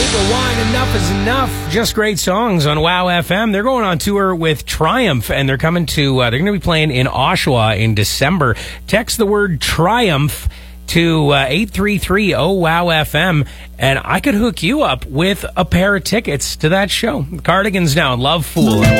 The Wine, Enough is Enough. Just great songs on WOW FM. They're going on tour with Triumph, and they're coming to, they're going to be playing in Oshawa in December. Text the word Triumph to 833-OWOW-FM, and I could hook you up with a pair of tickets to that show. Cardigans now, Love Fool.